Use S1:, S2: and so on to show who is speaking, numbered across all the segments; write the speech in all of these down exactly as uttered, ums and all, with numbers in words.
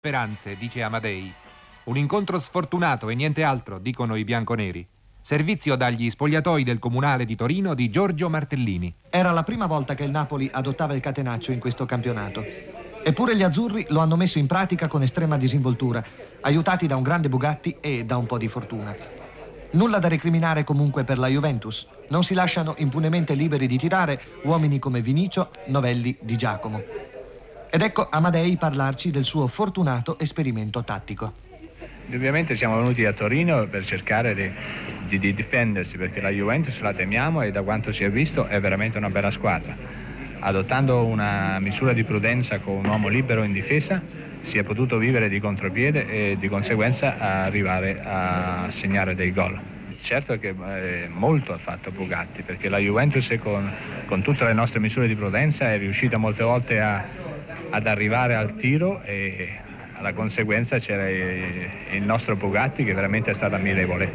S1: Speranze, dice Amadei. Un incontro sfortunato e niente altro, dicono i bianconeri. Servizio dagli spogliatoi del Comunale di Torino di Giorgio Martellini.
S2: Era la prima volta che il Napoli adottava il catenaccio in questo campionato. Eppure gli azzurri lo hanno messo in pratica con estrema disinvoltura, aiutati da un grande Bugatti e da un po' di fortuna. Nulla da recriminare comunque per la Juventus. Non si lasciano impunemente liberi di tirare uomini come Vinicio, Novelli, Di Giacomo. Ed ecco Amadei parlarci del suo fortunato esperimento tattico.
S3: Ovviamente siamo venuti a Torino per cercare di, di, di difendersi, perché la Juventus la temiamo e da quanto si è visto è veramente una bella squadra. Adottando una misura di prudenza con un uomo libero in difesa si è potuto vivere di contropiede e di conseguenza arrivare a segnare dei gol. Certo che eh, molto ha fatto Bugatti, perché la Juventus con, con tutte le nostre misure di prudenza è riuscita molte volte a, ad arrivare al tiro e alla conseguenza c'era il nostro Bugatti che veramente è stato ammirevole.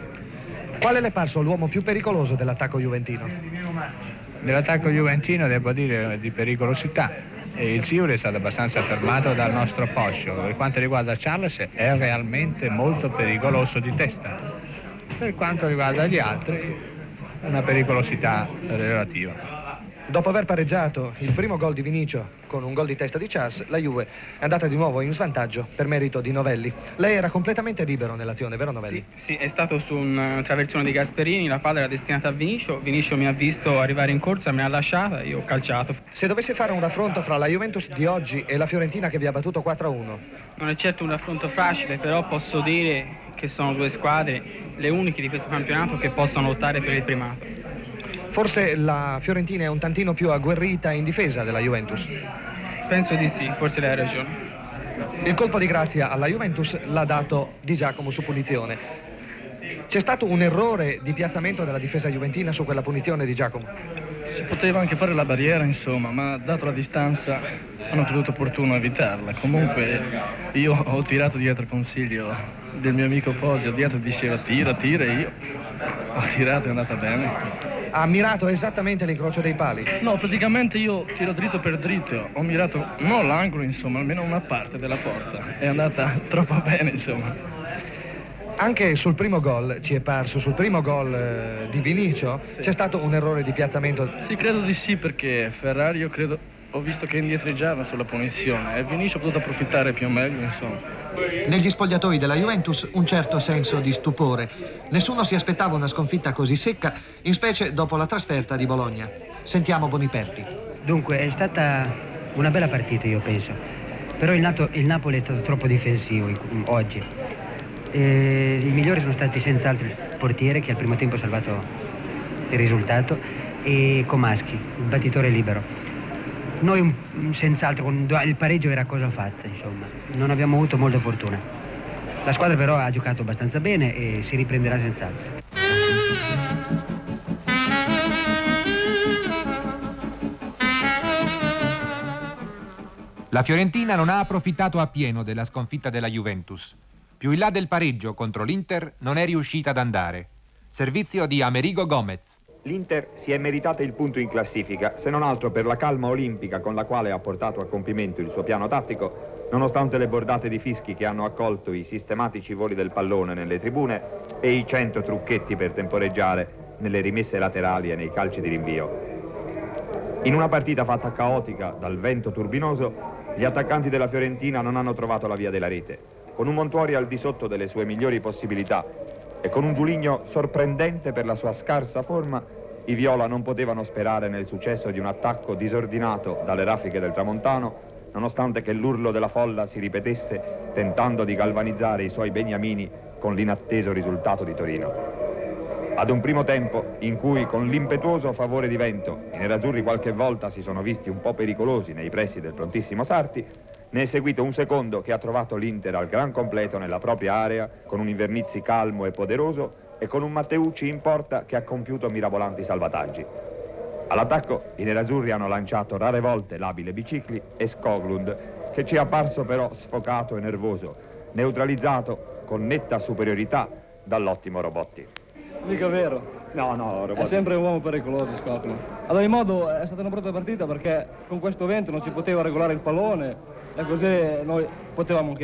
S2: Quale le è parso l'uomo più pericoloso dell'attacco juventino?
S3: Nell'attacco juventino devo dire di pericolosità. E il Siuri è stato abbastanza fermato dal nostro Poscio. Per quanto riguarda Charles è realmente molto pericoloso di testa. Per quanto riguarda gli altri una pericolosità relativa.
S2: Dopo aver pareggiato il primo gol di Vinicio con un gol di testa di Charles, la Juve è andata di nuovo in svantaggio per merito di Novelli. Lei era completamente libero nell'azione, vero Novelli?
S4: Sì, sì, è stato su un traversone di Gasperini, la palla era destinata a Vinicio, Vinicio mi ha visto arrivare in corsa, me l'ha lasciata e io ho calciato.
S2: Se dovesse fare un raffronto fra la Juventus di oggi e la Fiorentina che vi ha battuto quattro a uno?
S4: Non è certo un raffronto facile, però posso dire che sono due squadre, le uniche di questo campionato, che possono lottare per il primato.
S2: Forse la Fiorentina è un tantino più agguerrita in difesa della Juventus?
S4: Penso di sì, forse lei ha ragione.
S2: Il colpo di grazia alla Juventus l'ha dato Di Giacomo su punizione. C'è stato un errore di piazzamento della difesa juventina su quella punizione di Giacomo?
S5: Si poteva anche fare la barriera, insomma, ma dato la distanza hanno creduto opportuno evitarla. Comunque io ho tirato dietro consiglio del mio amico Posio, dietro diceva tira, tira, e io ho tirato e è andata bene.
S2: Ha mirato esattamente l'incrocio dei pali?
S5: No, praticamente io tiro dritto per dritto, ho mirato non l'angolo, insomma, almeno una parte della porta. È andata troppo bene, insomma.
S2: Anche sul primo gol, ci è parso, sul primo gol eh, di Vinicio, sì, c'è stato un errore di piazzamento?
S5: Sì, credo di sì, perché Ferrari, io credo, ho visto che indietreggiava sulla punizione e Vinicio ha potuto approfittare più o meglio, insomma.
S2: Negli spogliatoi della Juventus un certo senso di stupore. Nessuno si aspettava una sconfitta così secca, in specie dopo la trasferta di Bologna. Sentiamo Boniperti.
S6: Dunque, è stata una bella partita, io penso. Però il, Nato, il Napoli è stato troppo difensivo oggi. E i migliori sono stati senz'altro il portiere, che al primo tempo ha salvato il risultato, e Comaschi, il battitore libero. Noi senz'altro, il pareggio era cosa fatta, insomma, non abbiamo avuto molta fortuna. La squadra però ha giocato abbastanza bene e si riprenderà senz'altro.
S1: La Fiorentina non ha approfittato appieno della sconfitta della Juventus. Più in là del pareggio contro l'Inter non è riuscita ad andare. Servizio di Amerigo Gomez.
S7: L'Inter si è meritata il punto in classifica, se non altro per la calma olimpica con la quale ha portato a compimento il suo piano tattico, nonostante le bordate di fischi che hanno accolto i sistematici voli del pallone nelle tribune e i cento trucchetti per temporeggiare nelle rimesse laterali e nei calci di rinvio. In una partita fatta caotica dal vento turbinoso, gli attaccanti della Fiorentina non hanno trovato la via della rete, con un Montuori al di sotto delle sue migliori possibilità e con un Giuligno sorprendente per la sua scarsa forma, i viola non potevano sperare nel successo di un attacco disordinato dalle raffiche del tramontano, nonostante che l'urlo della folla si ripetesse tentando di galvanizzare i suoi beniamini con l'inatteso risultato di Torino. Ad un primo tempo in cui con l'impetuoso favore di vento i nerazzurri qualche volta si sono visti un po' pericolosi nei pressi del prontissimo Sarti, ne è seguito un secondo che ha trovato l'Inter al gran completo nella propria area, con un Invernizzi calmo e poderoso e con un Matteucci in porta che ha compiuto mirabolanti salvataggi. All'attacco i nerazzurri hanno lanciato rare volte l'abile Bicicli e Skoglund, che ci è apparso però sfocato e nervoso, neutralizzato con netta superiorità dall'ottimo Robotti.
S5: Mica vero.
S7: No, no, Robotti.
S5: È sempre un uomo pericoloso, Skoglund. Ad ogni modo è stata una brutta partita perché con questo vento non si poteva regolare il pallone e così noi potevamo